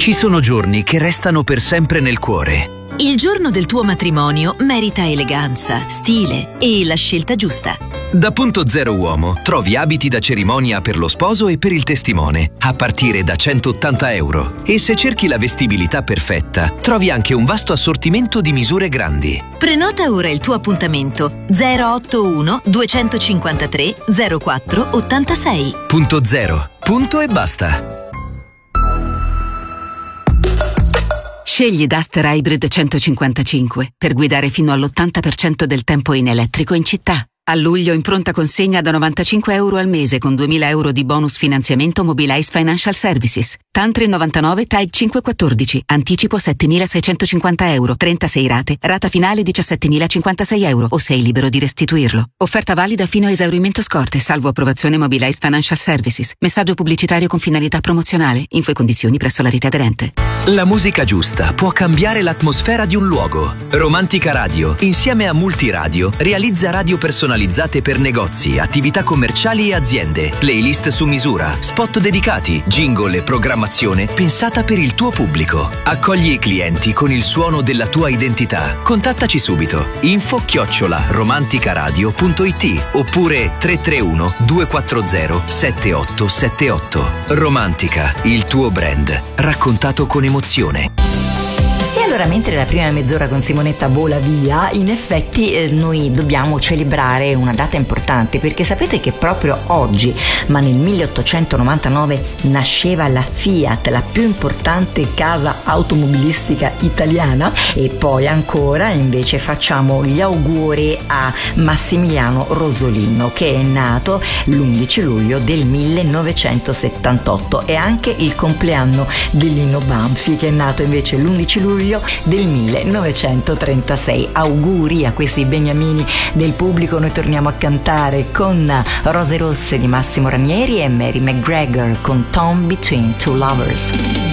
Ci sono giorni che restano per sempre nel cuore. Il giorno del tuo matrimonio merita eleganza, stile e la scelta giusta. Da Punto Zero Uomo trovi abiti da cerimonia per lo sposo e per il testimone, a partire da €180. E se cerchi la vestibilità perfetta, trovi anche un vasto assortimento di misure grandi. Prenota ora il tuo appuntamento 081 253 04 86. Punto Zero. Punto e basta. Scegli Duster Hybrid 155 per guidare fino all'80% del tempo in elettrico in città. A luglio in pronta consegna da €95 al mese con €2000 di bonus finanziamento Mobilize Financial Services. Tantri 99 Type 514. Anticipo €7.650. 36 rate. Rata finale €17.056 o sei libero di restituirlo. Offerta valida fino a esaurimento scorte, salvo approvazione Mobilize Financial Services. Messaggio pubblicitario con finalità promozionale. Info e condizioni presso la rete aderente. La musica giusta può cambiare l'atmosfera di un luogo. Romantica Radio, insieme a Multiradio, realizza radio personalizzate per negozi, attività commerciali e aziende, playlist su misura, spot dedicati, jingle e programmazione pensata per il tuo pubblico. Accogli i clienti con il suono della tua identità. Contattaci subito. info@romanticaradio.it oppure 331 240 7878. Romantica, il tuo brand, raccontato con emozione. E allora, mentre la prima mezz'ora con Simonetta vola via, in effetti noi dobbiamo celebrare una data importante, perché sapete che proprio oggi, ma nel 1899, nasceva la Fiat, la più importante casa automobilistica italiana. E poi ancora invece facciamo gli auguri a Massimiliano Rosolino, che è nato l'11 luglio del 1978. È anche il compleanno di Lino Banfi, che è nato invece l'11 luglio del 1936. Auguri a questi beniamini del pubblico. Noi torniamo a cantare con Rose Rosse di Massimo Ranieri e Mary McGregor con Tom Between Two Lovers.